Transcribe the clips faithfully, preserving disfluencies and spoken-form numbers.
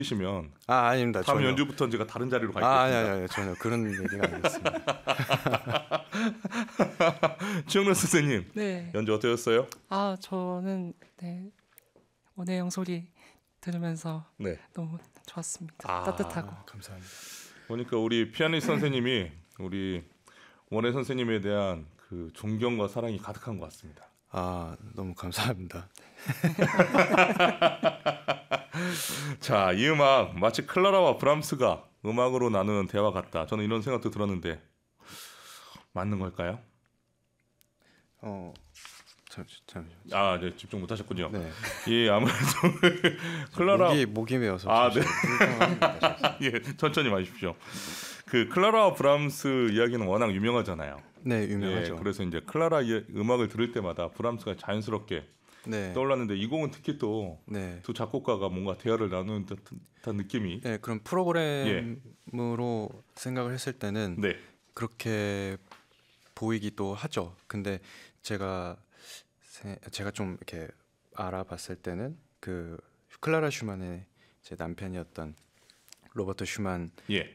시면 아 아닙니다. 다음 전혀. 연주부터는 제가 다른 자리로 아 아니 갈겠습니다. 아니 아니 전혀 그런 얘기가 아니었습니다. 최영란 선생님 네. 연주 어떠셨어요? 아, 저는 네. 원혜영 소리 들으면서 네. 너무 좋았습니다. 아. 따뜻하고. 아, 감사합니다. 보니까 우리 피아니스트 선생님이 우리 원혜 선생님에 대한 그 존경과 사랑이 가득한 것 같습니다. 아 너무 감사합니다. 자, 이 음악 마치 클라라와 브람스가 음악으로 나누는 대화 같다. 저는 이런 생각도 들었는데 맞는 걸까요? 어 잠시 잠시. 아, 네, 집중 못하셨군요. 네. 예, 아무래도 클라라 목이 목이 메어서. 아, 네. 불편합니다. 예, 천천히 마십시오. 그 클라라와 브람스 이야기는 워낙 유명하잖아요. 네 유명하죠. 예, 그래서 이제 클라라 이- 음악을 들을 때마다 브람스가 자연스럽게 네. 떠올랐는데 이 곡은 특히 또 두 네. 작곡가가 뭔가 대화를 나누는 듯한 느낌이 네 그런 프로그램으로 생각을 했을 때는 네, 그렇게 보이기도 하죠. 근데 제가 세- 제가 좀 이렇게 알아봤을 때는 그 클라라 슈만의 제 남편이었던 로버트 슈만이 예,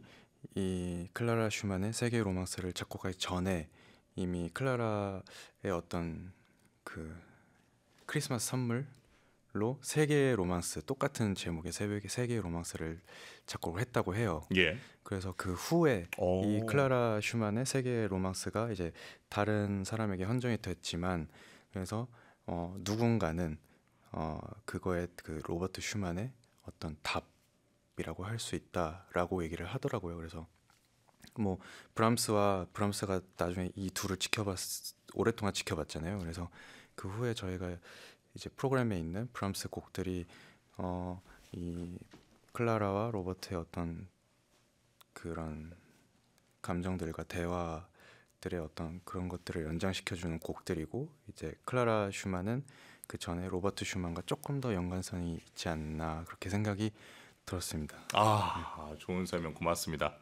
이 클라라 슈만의 세계 로망스를 작곡하기 전에 이미 클라라의 어떤 그 크리스마스 선물로 세계의 로망스, 똑같은 제목의 세계 세계의 로망스를 작곡을 했다고 해요. 예. 그래서 그 후에 오. 이 클라라 슈만의 세계의 로망스가 이제 다른 사람에게 헌정이 됐지만, 그래서 어, 누군가는 어, 그거에 그 로버트 슈만의 어떤 답이라고 할 수 있다라고 얘기를 하더라고요. 그래서 뭐 브람스와 브람스가 나중에 이 둘을 지켜봤 오랫동안 지켜봤잖아요. 그래서 그 후에 저희가 이제 프로그램에 있는 브람스 곡들이 어, 이 클라라와 로버트의 어떤 그런 감정들과 대화들의 어떤 그런 것들을 연장시켜주는 곡들이고, 이제 클라라 슈만은 그 전에 로버트 슈만과 조금 더 연관성이 있지 않나 그렇게 생각이 들었습니다. 아, 좋은 설명 고맙습니다.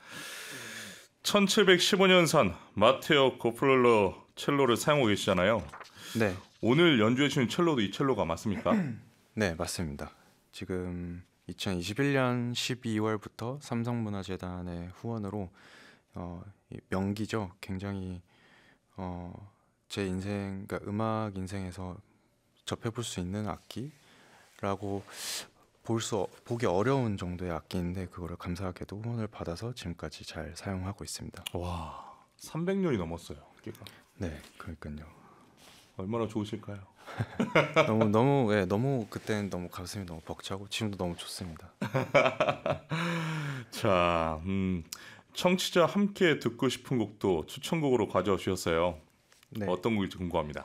천칠백십오 년산 마테오 고플롤러 첼로를 사용하고 계시잖아요. 네, 오늘 연주해 주신 첼로도 이 첼로가 맞습니까? 네 맞습니다. 지금 이천이십일 년 십이월부터 삼성문화재단의 후원으로 어, 이 명기죠. 굉장히 어, 제 인생, 그러니까 음악 인생에서 접해볼 수 있는 악기라고 볼 수 보기 어려운 정도의 악기인데, 그거를 감사하게도 후원을 받아서 지금까지 잘 사용하고 있습니다. 와, 삼백 년이 넘었어요. 악기가. 네, 그러니까요. 얼마나 좋으실까요? 너무 너무 예, 너무 그때는 너무 가슴이 너무 벅차고 지금도 너무 좋습니다. 자, 음, 청취자 함께 듣고 싶은 곡도 추천곡으로 가져와 주셨어요. 네. 어떤 곡일지 궁금합니다.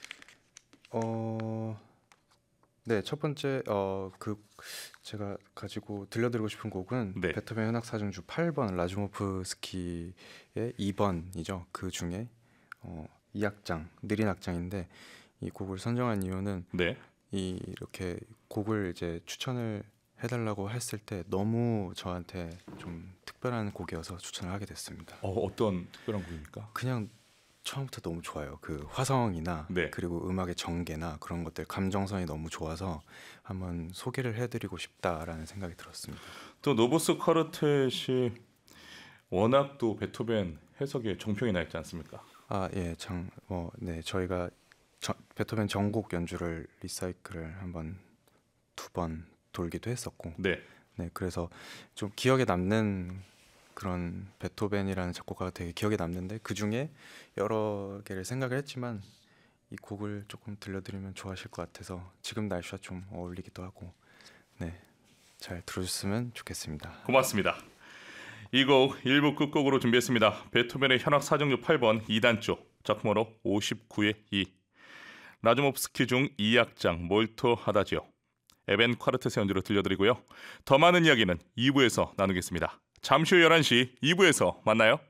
어, 네, 첫 번째 어, 그 제가 가지고 들려드리고 싶은 곡은 네. 베토벤 현악 사중주 팔 번 라즈모프스키의 이 번이죠. 그 중에 어, 이 악장, 느린 악장인데, 이 곡을 선정한 이유는 네. 이 이렇게 곡을 이제 추천을 해달라고 했을 때 너무 저한테 좀 특별한 곡이어서 추천을 하게 됐습니다. 어, 어떤 특별한 곡입니까? 그냥 처음부터 너무 좋아요. 그 화성이나 네. 그리고 음악의 전개나 그런 것들, 감정선이 너무 좋아서 한번 소개를 해드리고 싶다라는 생각이 들었습니다. 또 노보스 카르텟이 워낙 또 베토벤 해석에 정평이 나 있지 않습니까? 아, 예, 장, 뭐, 네, 저희가 저, 베토벤 전곡 연주를 리사이클을 한번 두 번 돌기도 했었고, 네. 네, 그래서 좀 기억에 남는 그런 베토벤이라는 작곡가가 되게 기억에 남는데, 그 중에 여러 개를 생각을 했지만 이 곡을 조금 들려드리면 좋아하실 것 같아서 지금 날씨와 좀 어울리기도 하고, 네, 잘 들어줬으면 좋겠습니다. 고맙습니다. 이 곡 일 부 끝곡으로 준비했습니다. 베토벤의 현악 사중주 팔 번 이 단조, 작품으로 오십구의 이, 라즈모프스키 중 이 악장 몰토 하다지오, 에벤 카르텟의 연주로 들려드리고요. 더 많은 이야기는 이 부에서 나누겠습니다. 잠시 후 열한 시 이 부에서 만나요.